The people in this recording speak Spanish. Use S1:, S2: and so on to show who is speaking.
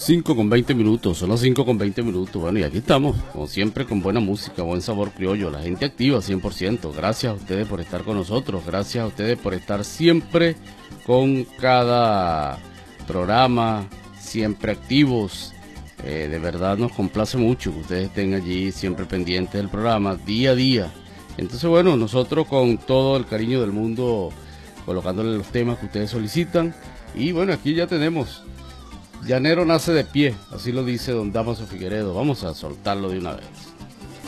S1: 5:20, son las 5:20. Bueno, y aquí estamos, como siempre, con buena música, buen sabor criollo, la gente activa 100%. Gracias a ustedes por estar con nosotros, gracias a ustedes por estar siempre con cada programa, siempre activos. De verdad nos complace mucho que ustedes estén allí siempre pendientes del programa, día a día. Entonces, bueno, nosotros con todo el cariño del mundo, colocándole los temas que ustedes solicitan. Y bueno, aquí ya tenemos Llanero nace de pie, así lo dice don Damaso Figueredo. Vamos a soltarlo de una vez.